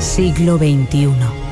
siglo XXI.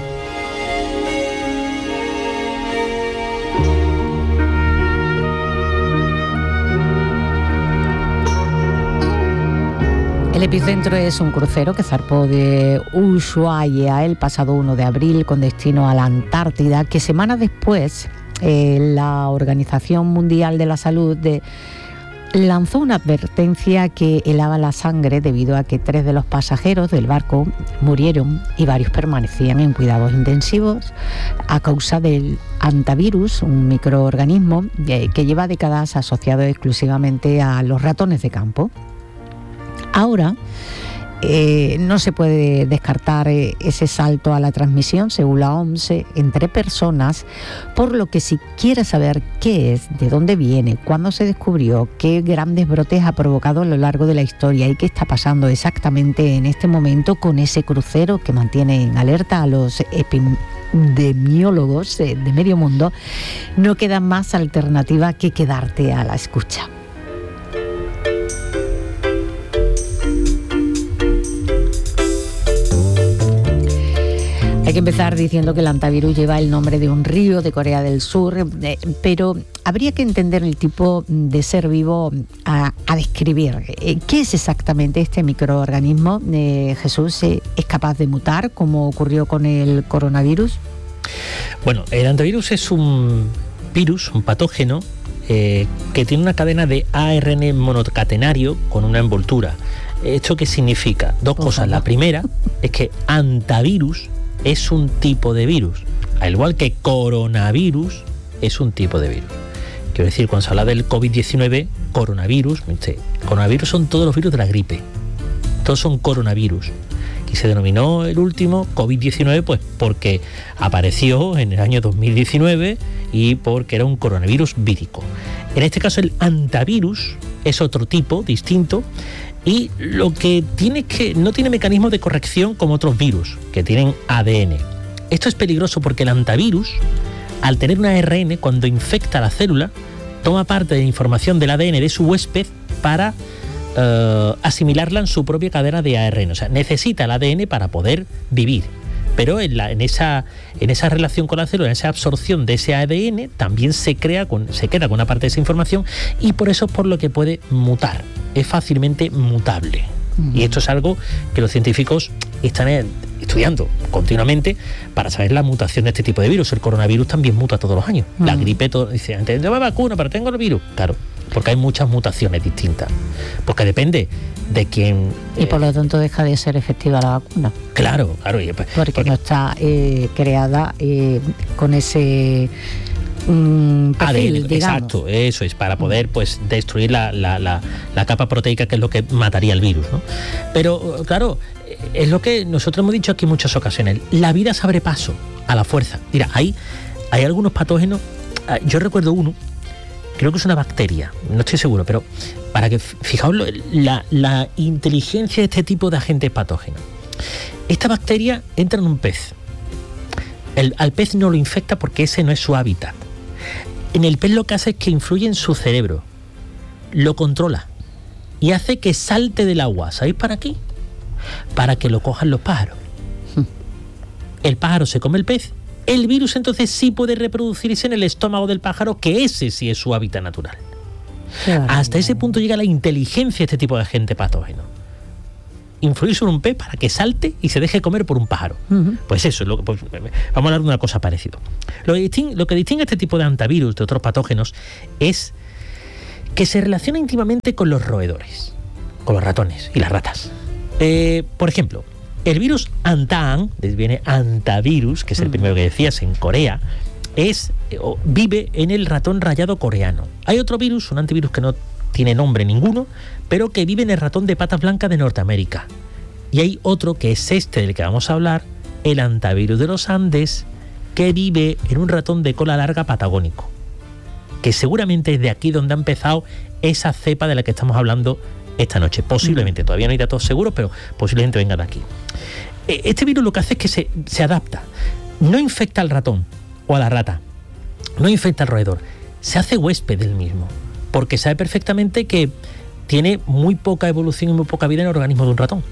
El epicentro es un crucero que zarpó de Ushuaia el pasado 1 de abril con destino a la Antártida, que semanas después la Organización Mundial de la Salud lanzó una advertencia que helaba la sangre debido a que 3 de los pasajeros del barco murieron y varios permanecían en cuidados intensivos a causa del hantavirus, un microorganismo que lleva décadas asociado exclusivamente a los ratones de campo. Ahora no se puede descartar ese salto a la transmisión, según la OMS, entre personas, por lo que si quieres saber qué es, de dónde viene, cuándo se descubrió, qué grandes brotes ha provocado a lo largo de la historia y qué está pasando exactamente en este momento con ese crucero que mantiene en alerta a los epidemiólogos de medio mundo, no queda más alternativa que quedarte a la escucha. Hay que empezar diciendo que el hantavirus lleva el nombre de un río de Corea del Sur, pero habría que entender el tipo de ser vivo a describir. ¿Qué es exactamente este microorganismo? Jesús, ¿es capaz de mutar como ocurrió con el coronavirus? Bueno, el hantavirus es un virus, un patógeno, que tiene una cadena de ARN monocatenario con una envoltura. ¿Esto qué significa? Dos cosas. La primera es que hantavirus es un tipo de virus, al igual que coronavirus es un tipo de virus. Quiero decir, cuando se habla del COVID-19, coronavirus son todos los virus de la gripe. Todos son coronavirus. Y se denominó el último COVID-19 pues porque apareció en el año 2019 y porque era un coronavirus vírico. En este caso el hantavirus es otro tipo distinto, y lo que tiene es que no tiene mecanismos de corrección como otros virus que tienen ADN. Esto es peligroso porque el hantavirus, al tener un ARN, cuando infecta la célula, toma parte de la información del ADN de su huésped para asimilarla en su propia cadena de ARN. O sea, necesita el ADN para poder vivir. Pero en esa relación con la célula, en esa absorción de ese ADN, también se queda con una parte de esa información, y por eso es por lo que puede mutar. Es fácilmente mutable. Y esto es algo que los científicos están estudiando continuamente para saber la mutación de este tipo de virus. El coronavirus también muta todos los años. La gripe, dice, antes yo me vacuno, pero tengo el virus. Claro, porque hay muchas mutaciones distintas. Porque depende de quién... Y por lo tanto deja de ser efectiva la vacuna. Claro. Porque no está creada con ese... perfil, ADN, digamos. exacto, eso es, para poder pues destruir la capa proteica, que es lo que mataría el virus, ¿no? Pero claro, es lo que nosotros hemos dicho aquí en muchas ocasiones, la vida se abre paso a la fuerza. Mira, hay algunos patógenos, yo recuerdo uno, creo que es una bacteria, no estoy seguro, pero para que fijaos la inteligencia de este tipo de agentes patógenos. Esta bacteria entra en un pez. Al pez no lo infecta porque ese no es su hábitat. En el pez lo que hace es que influye en su cerebro, lo controla y hace que salte del agua. ¿Sabéis para qué? Para que lo cojan los pájaros. El pájaro se come el pez, el virus entonces sí puede reproducirse en el estómago del pájaro, que ese sí es su hábitat natural. Hasta ese punto llega la inteligencia de este tipo de agente patógeno. Influir sobre un pez para que salte y se deje comer por un pájaro. Pues eso, vamos a hablar de una cosa parecida. Lo que distingue a este tipo de hantavirus de otros patógenos es que se relaciona íntimamente con los roedores, con los ratones y las ratas. Por ejemplo, el virus Hantaan, viene hantavirus, que es el primero que decías, en Corea, vive en el ratón rayado coreano. Hay otro virus, un antivirus que no tiene nombre ninguno, pero que vive en el ratón de patas blancas de Norteamérica. Y hay otro, que es este del que vamos a hablar, el hantavirus de los Andes, que vive en un ratón de cola larga patagónico, que seguramente es de aquí donde ha empezado esa cepa de la que estamos hablando esta noche. Posiblemente, todavía no hay datos seguros, pero posiblemente venga de aquí. Este virus lo que hace es que se adapta. No infecta al ratón o a la rata, no infecta al roedor, se hace huésped del mismo, porque sabe perfectamente que tiene muy poca evolución y muy poca vida en el organismo de un ratón.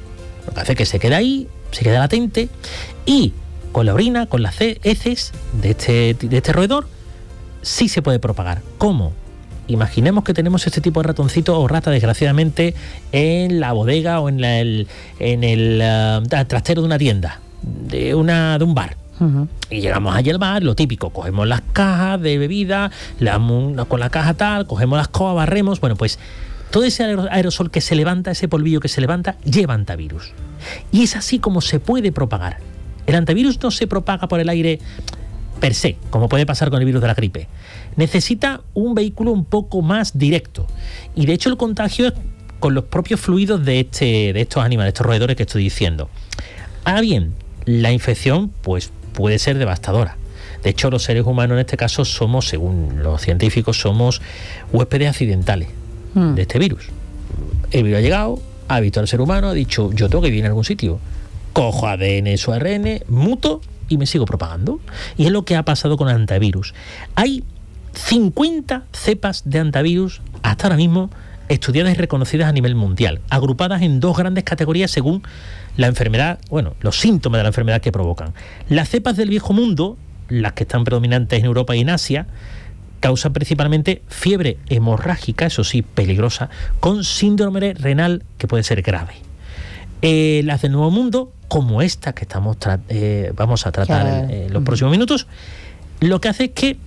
Lo que hace es que se queda ahí, se queda latente, y con la orina, con las heces de este roedor, sí se puede propagar. ¿Cómo? Imaginemos que tenemos este tipo de ratoncito o rata, desgraciadamente, en la bodega o en el trastero de una tienda, de un bar. Uh-huh. Y llegamos allí al bar, lo típico, cogemos las cajas de bebida, con la caja tal, cogemos las escoba, barremos. Bueno, pues todo ese aerosol que se levanta, ese polvillo que se levanta, lleva antivirus. Y es así como se puede propagar. El antivirus no se propaga por el aire per se, como puede pasar con el virus de la gripe. Necesita un vehículo un poco más directo. Y de hecho el contagio es con los propios fluidos de estos animales, estos roedores que estoy diciendo. Ahora bien, la infección pues puede ser devastadora. De hecho, los seres humanos en este caso somos, según los científicos, somos huéspedes accidentales de este virus. El virus ha llegado, ha visto al ser humano, ha dicho, yo tengo que vivir en algún sitio. Cojo ADN, su ARN, muto y me sigo propagando. Y es lo que ha pasado con el antivirus. Hay 50 cepas de antivirus hasta ahora mismo estudiadas y reconocidas a nivel mundial, agrupadas en dos grandes categorías según la enfermedad, los síntomas de la enfermedad que provocan. Las cepas del viejo mundo, las que están predominantes en Europa y en Asia, causan principalmente fiebre hemorrágica, eso sí, peligrosa, con síndrome renal que puede ser grave. Las del Nuevo Mundo, como esta que vamos a tratar en los próximos minutos, lo que hace es que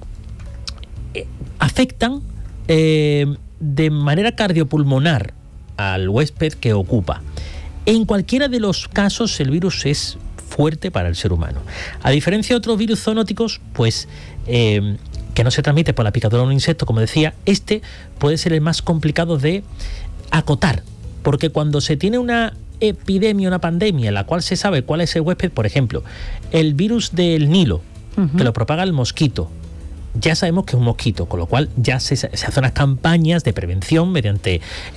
afectan de manera cardiopulmonar al huésped que ocupa. En cualquiera de los casos el virus es fuerte para el ser humano. A diferencia de otros virus zoonóticos, pues que no se transmite por la picadura de un insecto, como decía, este puede ser el más complicado de acotar, porque cuando se tiene una epidemia, una pandemia en la cual se sabe cuál es el huésped, por ejemplo, el virus del Nilo, que lo propaga el mosquito, ya sabemos que es un mosquito, con lo cual ya se hacen unas campañas de prevención mediante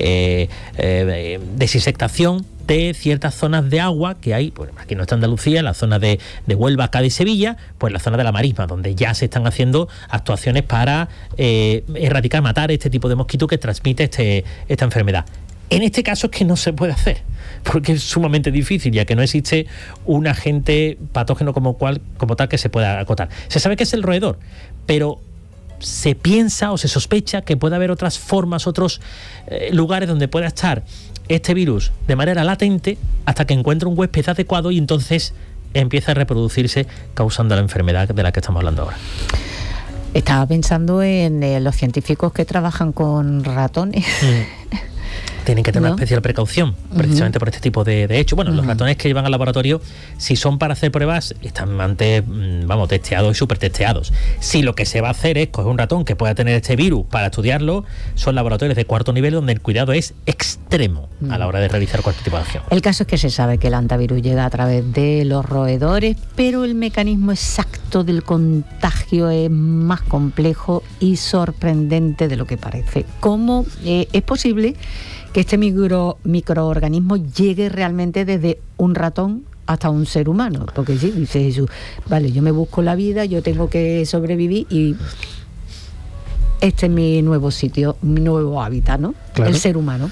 desinsectación de ciertas zonas de agua que hay, pues aquí no está Andalucía, en la zona de Huelva, Cádiz, Sevilla, pues la zona de la Marisma, donde ya se están haciendo actuaciones para erradicar, matar este tipo de mosquito que transmite esta enfermedad. En este caso es que no se puede hacer, porque es sumamente difícil, ya que no existe un agente patógeno como tal que se pueda acotar. Se sabe que es el roedor, pero se piensa o se sospecha que puede haber otras formas, otros lugares donde pueda estar este virus de manera latente hasta que encuentre un huésped adecuado y entonces empieza a reproducirse causando la enfermedad de la que estamos hablando ahora. Estaba pensando en los científicos que trabajan con ratones. Tienen que tener una especial precaución, precisamente por este tipo de hechos. Bueno, los ratones que llevan al laboratorio, si son para hacer pruebas, están antes, testeados y súper testeados. Si lo que se va a hacer es coger un ratón que pueda tener este virus para estudiarlo, son laboratorios de cuarto nivel donde el cuidado es extremo a la hora de realizar cualquier tipo de acción. El caso es que se sabe que el antivirus llega a través de los roedores, pero el mecanismo exacto del contagio es más complejo y sorprendente de lo que parece. ¿Cómo es posible que este microorganismo llegue realmente desde un ratón hasta un ser humano? Porque sí, dice Jesús, vale, yo me busco la vida, yo tengo que sobrevivir y este es mi nuevo sitio, mi nuevo hábitat, ¿no? Claro. El ser humano.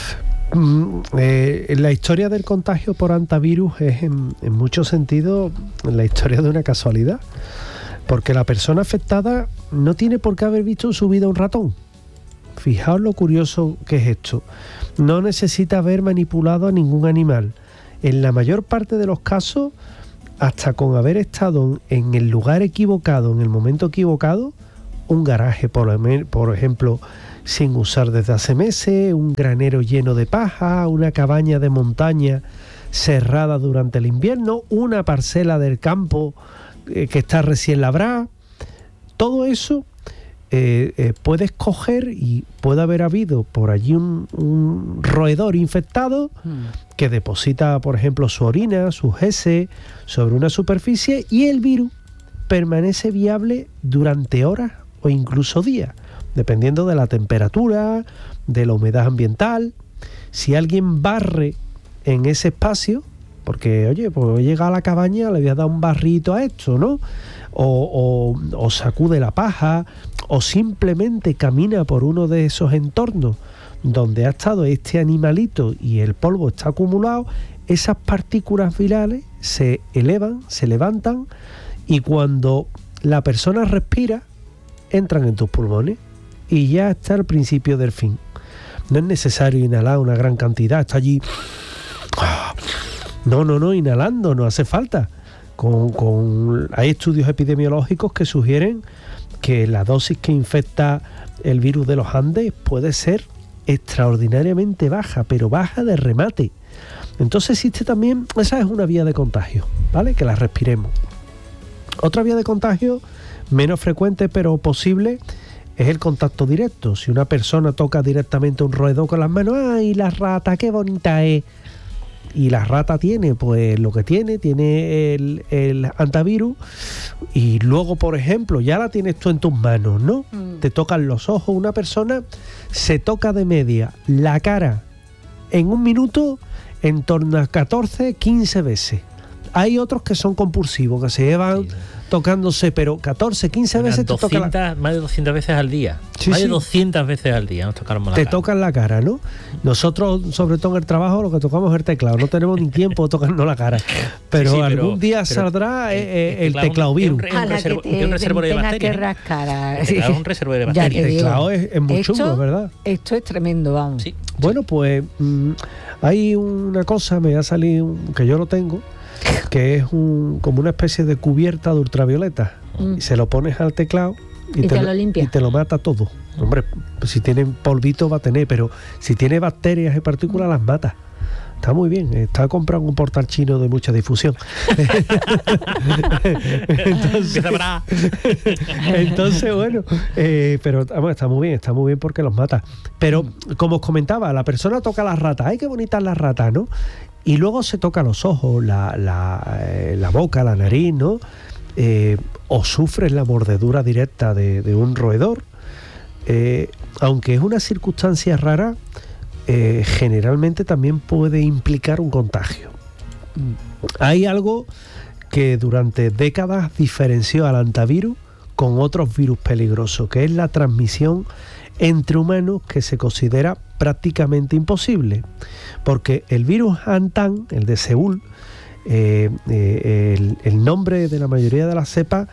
La historia del contagio por antivirus es en muchos sentidos la historia de una casualidad, porque la persona afectada no tiene por qué haber visto en su vida un ratón. Fijaos lo curioso que es esto. No necesita haber manipulado a ningún animal. En la mayor parte de los casos, hasta con haber estado en el lugar equivocado, en el momento equivocado, un garaje, por ejemplo, sin usar desde hace meses, un granero lleno de paja, una cabaña de montaña cerrada durante el invierno, una parcela del campo que está recién labrada. Todo eso puedes coger y puede haber habido por allí un roedor infectado que deposita, por ejemplo, su orina, sus heces sobre una superficie y el virus permanece viable durante horas o incluso días, dependiendo de la temperatura, de la humedad ambiental. Si alguien barre en ese espacio, porque, oye, pues llega a la cabaña, le voy a dar un barrito a esto, ¿no? O sacude la paja, o simplemente camina por uno de esos entornos donde ha estado este animalito y el polvo está acumulado, esas partículas virales se elevan, se levantan, y cuando la persona respira, entran en tus pulmones y ya está el principio del fin. No es necesario inhalar una gran cantidad, está allí. No, inhalando, no hace falta. Hay estudios epidemiológicos que sugieren que la dosis que infecta el virus de los Andes puede ser extraordinariamente baja, pero baja de remate. Entonces existe también, esa es una vía de contagio, ¿vale? Que la respiremos. Otra vía de contagio, menos frecuente pero posible, es el contacto directo. Si una persona toca directamente un roedor con las manos, ¡ay, la rata, qué bonita es! Y la rata tiene, pues lo que tiene el antivirus, y luego, por ejemplo, ya la tienes tú en tus manos, ¿no? Te tocan los ojos. Una persona se toca de media la cara en un minuto en torno a 14, 15 veces. Hay otros que son compulsivos, que se llevan tocándose, pero 14, 15 veces 200, te tocan más de 200 veces al día. Sí, más de sí. 200 veces al día nos tocamos la cara. Te tocan la cara, ¿no? Nosotros, sobre todo en el trabajo, lo que tocamos es el teclado. No tenemos ni tiempo de tocarnos la cara. Pero, Sí, algún día saldrá el teclado virus. Es un reservorio de bacterias. Es un reservorio de Ya bacterias. te El digo. teclado es muy chungo, ¿verdad? Esto es tremendo, vamos. Sí. Bueno, pues hay una cosa, me ha salido, que yo lo tengo, que es como una especie de cubierta de ultravioleta. Y se lo pones al teclado Y te lo limpia. y te lo mata todo. Hombre, si tiene polvito va a tener, pero si tiene bacterias y partículas las mata. Está muy bien. Está comprando un portal chino de mucha difusión. Entonces, bueno, pero vamos, está muy bien porque los mata. Pero como os comentaba, la persona toca las ratas. ¡Ay, qué bonitas las ratas!, ¿no? Y luego se toca los ojos, la boca, la nariz, ¿no? O sufres la mordedura directa de un roedor. Aunque es una circunstancia rara, generalmente también puede implicar un contagio. Hay algo que durante décadas diferenció al antivirus con otros virus peligrosos, que es la transmisión entre humanos, que se considera prácticamente imposible, porque el virus Antan, el de Seúl, el nombre de la mayoría de las cepas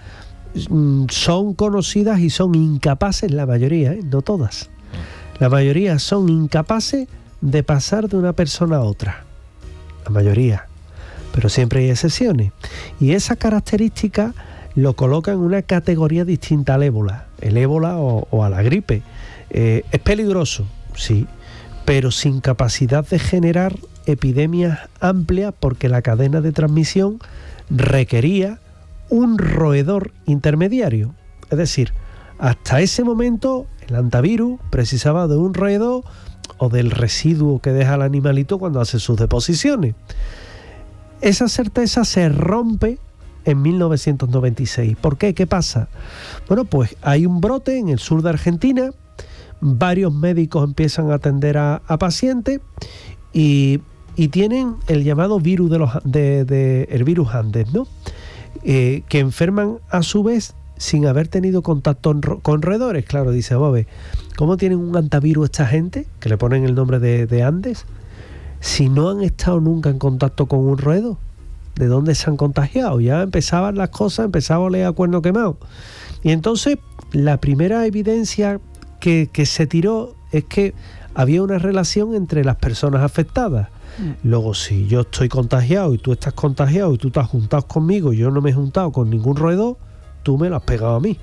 son conocidas y son incapaces, la mayoría, no todas, la mayoría son incapaces de pasar de una persona a otra, la mayoría, pero siempre hay excepciones, y esa característica lo coloca en una categoría distinta al ébola, el ébola o a la gripe. Es peligroso, sí, pero sin capacidad de generar epidemias amplias, porque la cadena de transmisión requería un roedor intermediario. Es decir, hasta ese momento el antivirus precisaba de un roedor o del residuo que deja el animalito cuando hace sus deposiciones. Esa certeza se rompe en 1996. ¿Por qué? ¿Qué pasa? Bueno, pues hay un brote en el sur de Argentina, varios médicos empiezan a atender a pacientes y tienen el llamado virus el virus Andes, ¿no? Que enferman a su vez sin haber tenido contacto con roedores. Claro, dice Bobe, ¿cómo tienen un antivirus esta gente, que le ponen el nombre de Andes, si no han estado nunca en contacto con un roedor? ¿De dónde se han contagiado? Ya empezaban las cosas, empezaba a oler a cuerno quemado. Y entonces la primera evidencia que se tiró es que había una relación entre las personas afectadas. Luego, si yo estoy contagiado y tú estás contagiado y tú te has juntado conmigo y yo no me he juntado con ningún roedor, tú me lo has pegado a mí.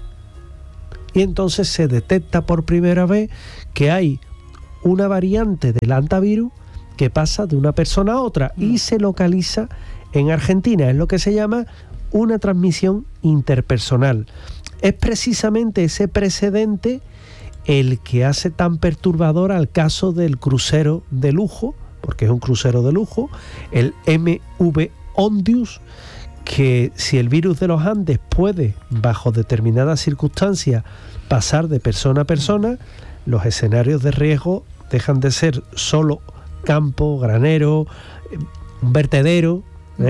Y entonces se detecta por primera vez que hay una variante del antivirus que pasa de una persona a otra y se localiza en Argentina. Es lo que se llama una transmisión interpersonal. Es precisamente ese precedente el que hace tan perturbador al caso del crucero de lujo, porque es un crucero de lujo, el MV Ondius, que si el virus de los Andes puede, bajo determinadas circunstancias, pasar de persona a persona, los escenarios de riesgo dejan de ser solo campo, granero, un vertedero,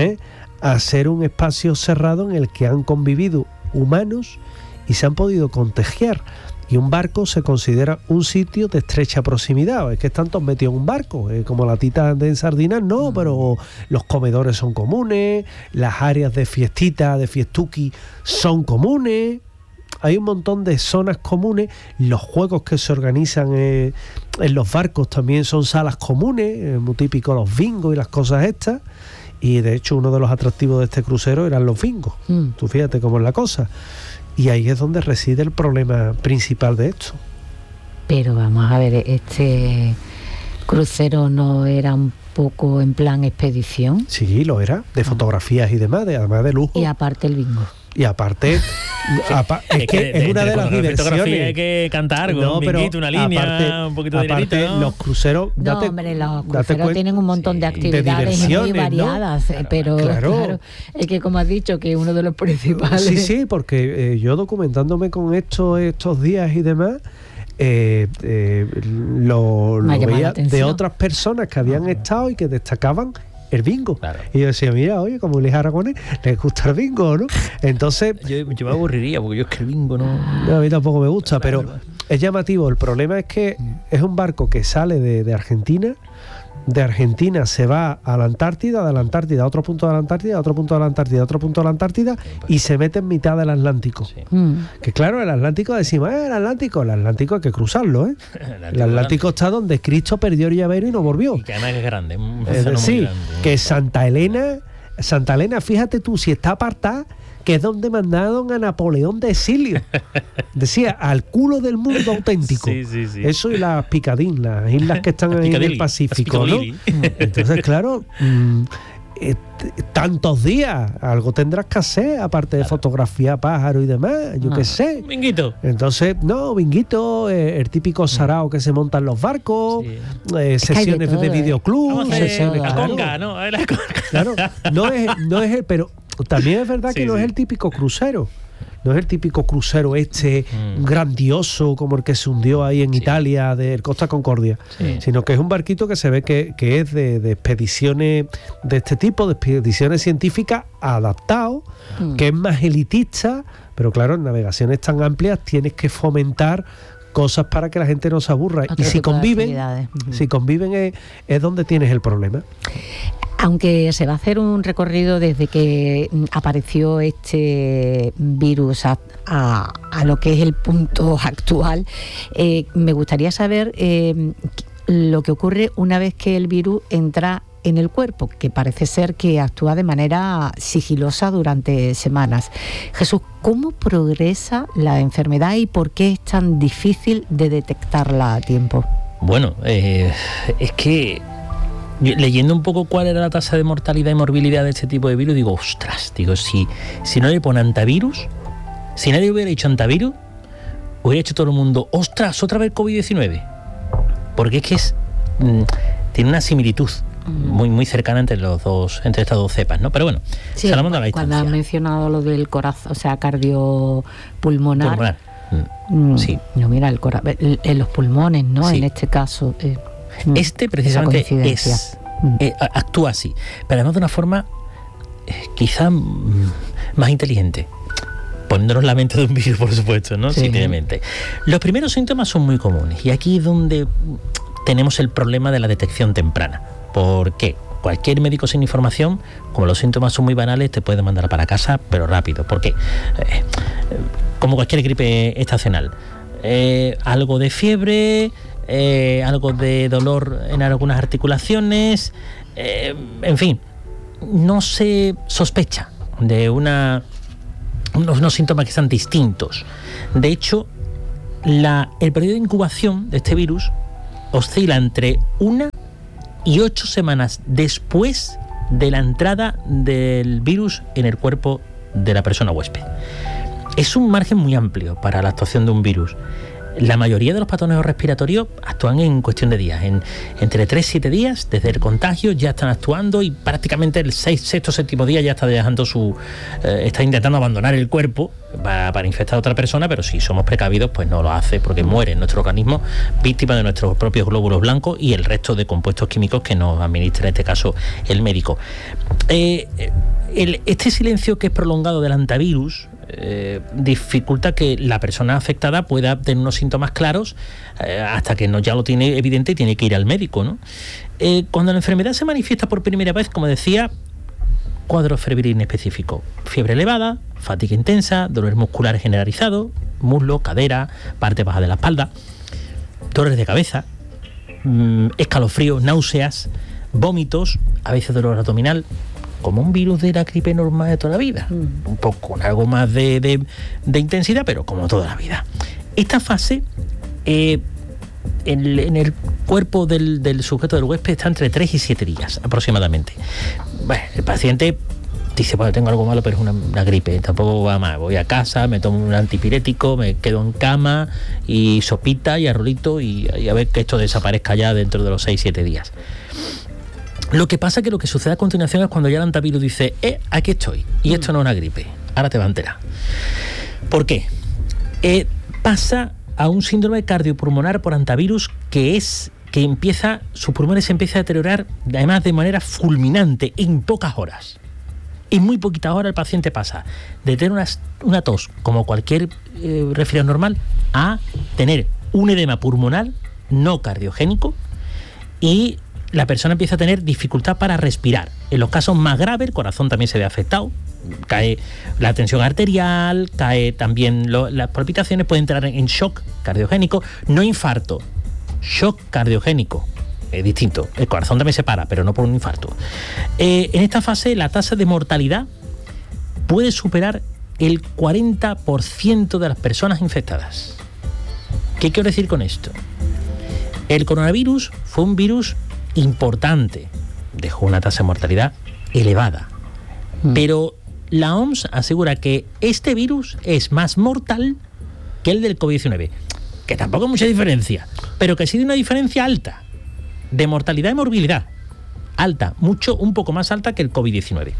a ser un espacio cerrado en el que han convivido humanos y se han podido contagiar. Y un barco se considera un sitio de estrecha proximidad. Es que están todos metidos en un barco, como latitas de sardinas, no, pero los comedores son comunes, las áreas de fiestita, de fiestuki son comunes. Hay un montón de zonas comunes. Los juegos que se organizan en los barcos también son salas comunes, muy típico los bingos y las cosas estas. Y de hecho uno de los atractivos de este crucero eran los bingos. Tú fíjate cómo es la cosa. Y ahí es donde reside el problema principal de esto. Pero vamos a ver, ¿este crucero no era un poco en plan expedición? Sí, lo era, de fotografías y demás, además de lujo. Y aparte el bingo. Y aparte, es que es una de las diversiones. Hay que cantar algo, un binguito, una línea, aparte, un poquito de dinerito, ¿no? Los cruceros... Los cruceros tienen un montón de actividades muy variadas, ¿no? Pero claro, es que como has dicho, que uno de los principales... Sí, porque yo documentándome con estos días y demás... lo veía de otras personas que habían estado y que destacaban el bingo. Claro. Y yo decía, mira, oye, como Luis Aragonés, les gusta el bingo, ¿no? Entonces... Yo me aburriría, porque yo es que el bingo no... A mí tampoco me gusta, pero es llamativo. El problema es que es un barco que sale de Argentina. De Argentina se va a la Antártida, de la Antártida a otro punto de la Antártida, a otro punto de la Antártida, a otro punto de la Antártida, y se mete en mitad del Atlántico. Sí. Que claro, el Atlántico decimos, el Atlántico hay que cruzarlo, ¿eh? El Atlántico está donde Cristo perdió el llavero y no volvió. Y que además es grande. Sí, que Santa Elena, fíjate tú, si está apartada, que es donde mandaron a Napoleón de exilio. Decía, al culo del mundo auténtico. Sí. Eso y las Picadín, las islas que están ahí en el Pacífico, ¿no? Entonces, claro, tantos días, algo tendrás que hacer, aparte de fotografía, pájaro y demás, yo qué sé. Binguito. Entonces, binguito, el típico sarao que se monta en los barcos, sesiones de videoclub, sesiones... La conga, ¿no? Claro, no es el... Pero también es verdad que no es el típico crucero. No es el típico crucero grandioso como el que se hundió ahí en Italia del Costa Concordia, sino que es un barquito que se ve que es de expediciones de este tipo, de expediciones científicas adaptado, que es más elitista, pero claro, en navegaciones tan amplias tienes que fomentar cosas para que la gente no se aburra. Y si conviven es donde tienes el problema. Aunque se va a hacer un recorrido desde que apareció este virus a lo que es el punto actual, me gustaría saber lo que ocurre una vez que el virus entra en el cuerpo, que parece ser que actúa de manera sigilosa durante semanas. Jesús, ¿cómo progresa la enfermedad y por qué es tan difícil de detectarla a tiempo? Bueno, es que... leyendo un poco cuál era la tasa de mortalidad y morbilidad de este tipo de virus, digo, si no le ponen antivirus, si nadie hubiera hecho antivirus, hubiera hecho todo el mundo, ostras, otra vez COVID-19. Porque es que tiene una similitud muy, muy cercana entre estas dos cepas, ¿no? Pero bueno, salamos de la distancia. Cuando has mencionado lo del corazón, o sea, cardiopulmonar. Sí. No, mira, en los pulmones, ¿no? Sí. En este caso... Este precisamente actúa así, pero además de una forma quizá más inteligente, poniéndonos la mente de un virus, por supuesto, ¿no? Sí, tiene mente. Los primeros síntomas son muy comunes y aquí es donde tenemos el problema de la detección temprana. ¿Por qué? Cualquier médico sin información, como los síntomas son muy banales, te puede mandar para casa, pero rápido. ¿Por qué? Como cualquier gripe estacional. Algo de fiebre... algo de dolor en algunas articulaciones, en fin, no se sospecha de unos síntomas que sean distintos. De hecho, el periodo de incubación de este virus oscila entre 1 y 8 semanas después de la entrada del virus en el cuerpo de la persona huésped. Es un margen muy amplio para la actuación de un virus. La mayoría de los patógenos respiratorios actúan en cuestión de días. Entre 3 y 7 días, desde el contagio, ya están actuando y prácticamente el sexto, séptimo día ya está dejando está intentando abandonar el cuerpo para infectar a otra persona, pero si somos precavidos, pues no lo hace porque muere nuestro organismo víctima de nuestros propios glóbulos blancos y el resto de compuestos químicos que nos administra, en este caso, el médico. Este silencio que es prolongado del antivirus dificulta que la persona afectada pueda tener unos síntomas claros hasta que ya lo tiene evidente y tiene que ir al médico, ¿no? Cuando la enfermedad se manifiesta por primera vez, como decía, cuadro febril inespecífico, fiebre elevada, fatiga intensa, dolor muscular generalizado, muslo, cadera, parte baja de la espalda, dolores de cabeza, escalofríos, náuseas, vómitos, a veces dolor abdominal, como un virus de la gripe normal de toda la vida, un poco con algo más de intensidad, pero como toda la vida. Esta fase en el cuerpo del sujeto, del huésped, está entre 3 y 7 días aproximadamente. Bueno, el paciente dice, bueno, tengo algo malo, pero es una gripe, tampoco va más, voy a casa, me tomo un antipirético, me quedo en cama y sopita y arrolito y a ver que esto desaparezca ya dentro de los 6-7 días. Lo que pasa es que lo que sucede a continuación es cuando ya el antivirus dice, aquí estoy, y esto no es una gripe, ahora te va a enterar. ¿Por qué? Pasa a un síndrome cardiopulmonar por antivirus que empieza, sus pulmones se empiezan a deteriorar, además de manera fulminante, en pocas horas. En muy poquitas horas el paciente pasa de tener una tos como cualquier resfriado normal a tener un edema pulmonar no cardiogénico, y la persona empieza a tener dificultad para respirar. En los casos más graves, el corazón también se ve afectado, cae la tensión arterial, cae también las palpitaciones, puede entrar en shock cardiogénico, no infarto, shock cardiogénico. Es distinto, el corazón también se para, pero no por un infarto. En esta fase la tasa de mortalidad puede superar el 40% de las personas infectadas. ¿Qué quiero decir con esto? El coronavirus fue un virus importante, dejó una tasa de mortalidad elevada, pero la OMS asegura que este virus es más mortal que el del COVID-19, que tampoco hay mucha diferencia, pero que sí hay una diferencia alta de mortalidad y morbilidad, alta, un poco más alta que el COVID-19.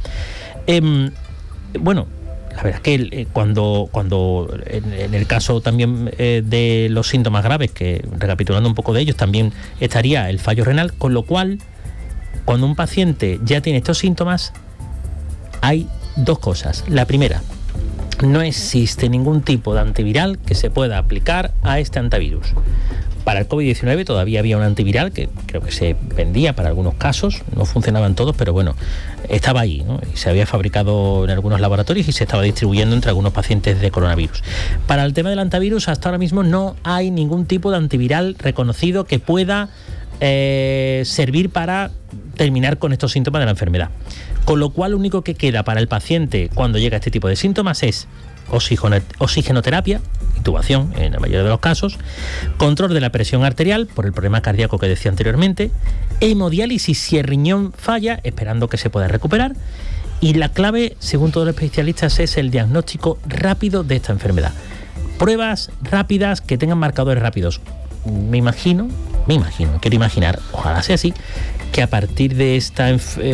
Bueno, la verdad es que cuando en el caso también de los síntomas graves, que recapitulando un poco de ellos, también estaría el fallo renal, con lo cual, cuando un paciente ya tiene estos síntomas, hay dos cosas. La primera, no existe ningún tipo de antiviral que se pueda aplicar a este antivirus. Para el COVID-19 todavía había un antiviral que creo que se vendía para algunos casos, no funcionaban todos, pero bueno, estaba ahí, ¿no? Y se había fabricado en algunos laboratorios y se estaba distribuyendo entre algunos pacientes de coronavirus. Para el tema del antivirus, hasta ahora mismo no hay ningún tipo de antiviral reconocido que pueda servir para terminar con estos síntomas de la enfermedad. Con lo cual, lo único que queda para el paciente cuando llega a este tipo de síntomas es oxigenoterapia, intubación en la mayoría de los casos, control de la presión arterial por el problema cardíaco que decía anteriormente, hemodiálisis si el riñón falla, esperando que se pueda recuperar, y la clave, según todos los especialistas, es el diagnóstico rápido de esta enfermedad. Pruebas rápidas que tengan marcadores rápidos. Me imagino, quiero imaginar, ojalá sea así, que a partir de esta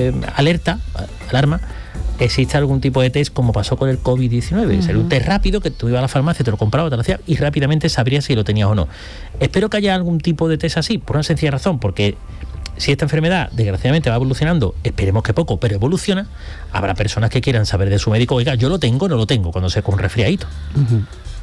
alarma, existe algún tipo de test como pasó con el COVID-19. Sería un test rápido que tú ibas a la farmacia, te lo comprabas, te lo hacías y rápidamente sabrías si lo tenías o no. Espero que haya algún tipo de test así, por una sencilla razón, porque si esta enfermedad desgraciadamente va evolucionando, esperemos que poco, pero evoluciona, habrá personas que quieran saber de su médico, oiga, yo lo tengo, no lo tengo, cuando se con un resfriadito.